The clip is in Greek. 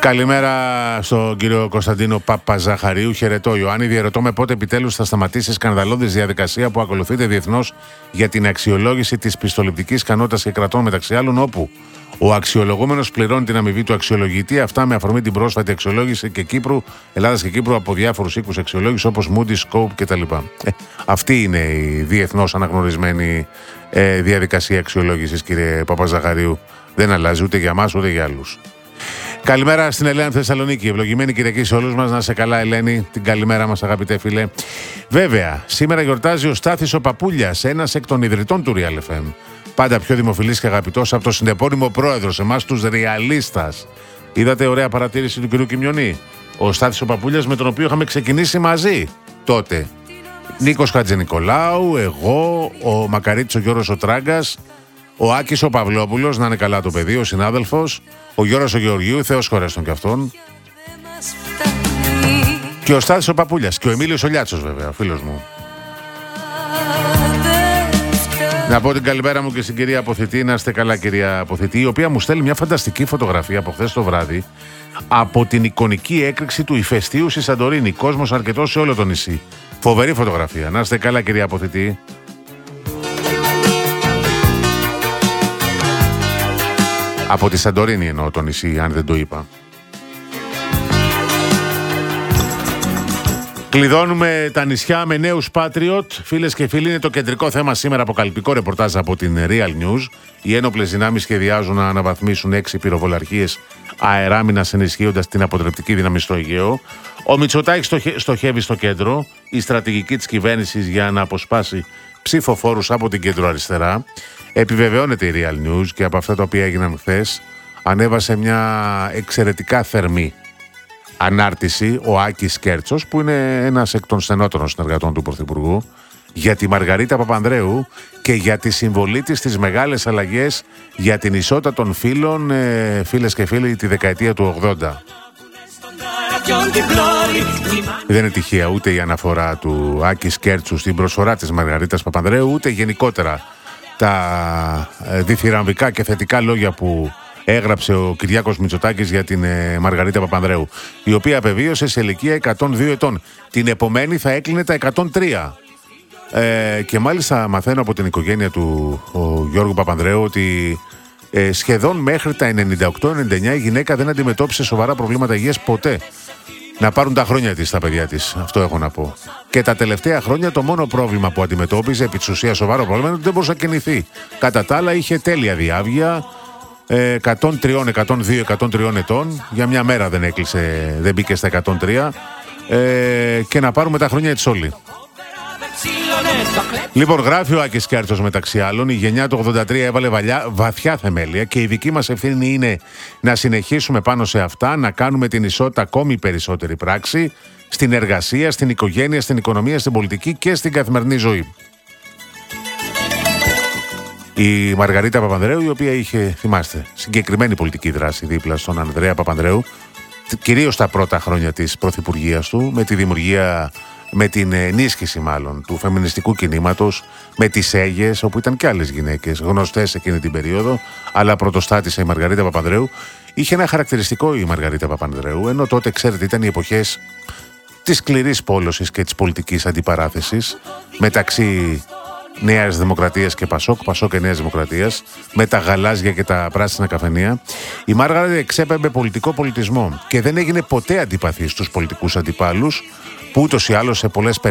Καλημέρα στον κύριο Κωνσταντίνο Παπαζαχαρίου. Χαιρετώ, Ιωάννη. Διαρωτώ με πότε επιτέλους θα σταματήσει η σκανδαλώδης διαδικασία που ακολουθείται διεθνώς για την αξιολόγηση της πιστοληπτικής ικανότητας και κρατών, μεταξύ άλλων, όπου ο αξιολογούμενος πληρώνει την αμοιβή του αξιολογητή. Αυτά με αφορμή την πρόσφατη αξιολόγηση και Ελλάδας και Κύπρου από διάφορους οίκους αξιολόγηση όπως Moody's, Scope κτλ. Αυτή είναι η διεθνώς αναγνωρισμένη διαδικασία αξιολόγησης, κύριε Παπαζαχαρίου. Δεν αλλάζει ούτε για μας ούτε για άλλους. Καλημέρα στην Ελένη Θεσσαλονίκη. Ευλογημένη Κυριακή σε όλους μας. Να σε καλά, Ελένη. Την καλημέρα μας, αγαπητέ φίλε. Βέβαια, σήμερα γιορτάζει ο Στάθης ο Παπούλιας, ένας εκ των ιδρυτών του Real FM. Πάντα πιο δημοφιλής και αγαπητός από το συνεπώνυμο πρόεδρος, εμάς τους Ρεαλίστας. Είδατε ωραία παρατήρηση του κ. Κιμιονή. Ο Στάθης ο Παπούλιας, με τον οποίο είχαμε ξεκινήσει μαζί τότε. Νίκος Χατζηνικολάου, εγώ, ο Μακαρίτης ο Γιώργος ο Τράγκας, ο Άκης ο Παυλόπουλος, να είναι καλά το παιδί, ο συνάδελφος, ο Γιώργος ο Γεωργίου, Θεός χωρέστον κι αυτόν, και ο Στάθης ο Παπούλιας και ο Εμίλιος ο Λιάτσος, βέβαια, φίλος μου. Να πω την καλημέρα μου και στην κυρία Αποθητή. Να είστε καλά, κυρία Αποθητή, η οποία μου στέλνει μια φανταστική φωτογραφία από χθες το βράδυ από την εικονική έκρηξη του ηφαιστείου στη Σαντορίνη. Κόσμος αρκετός σε όλο το νησί. Φοβερή φωτογραφία. Να είστε καλά, κυρία Αποθητή. Από τη Σαντορίνη εννοώ το νησί, αν δεν το είπα. Κλειδώνουμε τα νησιά με νέους Patriot. Φίλες και φίλοι, είναι το κεντρικό θέμα σήμερα. Αποκαλυπτικό ρεπορτάζ από την Real News. Οι ένοπλες δυνάμεις σχεδιάζουν να αναβαθμίσουν 6 πυροβολαρχίες αεράμινας, ενισχύοντας την αποτρεπτική δύναμη στο Αιγαίο. Ο Μητσοτάκης στοχεύει στο κέντρο. Η στρατηγική της κυβέρνησης για να αποσπάσει ψηφοφόρους από την κεντροαριστερά. Επιβεβαιώνεται η Real News και από αυτά τα οποία έγιναν χθες. Ανέβασε μια εξαιρετικά θερμή ανάρτηση ο Άκης Κέρτσος, που είναι ένας εκ των στενότερων συνεργατών του Πρωθυπουργού, για τη Μαργαρίτα Παπανδρέου και για τη συμβολή της στις μεγάλες αλλαγές για την ισότητα των φύλων, φίλες και φίλοι, τη δεκαετία του 80. Δεν είναι τυχαία ούτε η αναφορά του Άκη Κέρτσου στην προσφορά της Μαργαρίτας Παπανδρέου, ούτε γενικότερα τα διθυραμβικά και θετικά λόγια που έγραψε ο Κυριάκος Μητσοτάκης για την Μαργαρίτα Παπανδρέου, η οποία απεβίωσε σε ηλικία 102 ετών. Την επομένη θα έκλεινε τα 103. Και μάλιστα μαθαίνω από την οικογένεια του Γιώργου Παπανδρέου ότι σχεδόν μέχρι τα 98-99 η γυναίκα δεν αντιμετώπισε σοβαρά προβλήματα υγείας ποτέ. Να πάρουν τα χρόνια της τα παιδιά της, αυτό έχω να πω. Και τα τελευταία χρόνια το μόνο πρόβλημα που αντιμετώπιζε, επί της ουσίας σοβαρό πρόβλημα, είναι ότι δεν μπορούσε να κινηθεί. Κατά τα άλλα είχε τέλεια διάβγεια, 103, 102, 103 ετών. Για μια μέρα δεν έκλεισε, δεν μπήκε στα 103. Και να πάρουμε τα χρόνια της όλοι. Λοιπόν, γράφει ο Άκης Κέρτσος μεταξύ άλλων, η γενιά του 83 έβαλε βαθιά θεμέλια και η δική μας ευθύνη είναι να συνεχίσουμε πάνω σε αυτά, να κάνουμε την ισότητα ακόμη περισσότερη πράξη στην εργασία, στην οικογένεια, στην οικονομία, στην πολιτική και στην καθημερινή ζωή. Η Μαργαρίτα Παπανδρέου, η οποία είχε, θυμάστε, συγκεκριμένη πολιτική δράση δίπλα στον Ανδρέα Παπανδρέου, κυρίως τα πρώτα χρόνια της πρωθυπουργίας του, με τη δημιουργία, με την ενίσχυση μάλλον του φεμινιστικού κινήματος, με τις Αίγες, όπου ήταν και άλλες γυναίκες γνωστές εκείνη την περίοδο, αλλά πρωτοστάτησε η Μαργαρίτα Παπανδρέου. Είχε ένα χαρακτηριστικό η Μαργαρίτα Παπανδρέου, ενώ τότε, ξέρετε, ήταν οι εποχές της σκληρής πόλωσης και της πολιτικής αντιπαράθεσης μεταξύ Νέας Δημοκρατίας και Πασόκ και Νέας Δημοκρατίας, με τα γαλάζια και τα πράσινα καφενεία. Η Μάργαρετ εξέπεμπε πολιτικό πολιτισμό και δεν έγινε ποτέ αντιπαθή στους πολιτικούς αντιπάλους, που ούτως ή άλλως σε πολλές